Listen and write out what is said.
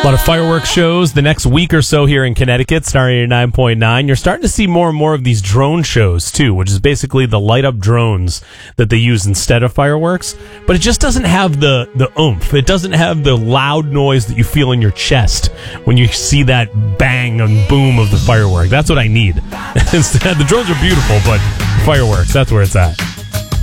A lot of fireworks shows the next week or so here in Connecticut, Star 89.9. You're starting to see more and more of these drone shows, too, which is basically the light-up drones that they use instead of fireworks. But it just doesn't have the oomph. It doesn't have the loud noise that you feel in your chest when you see that bang and boom of the firework. That's what I need. Instead, the drones are beautiful, but fireworks, that's where it's at.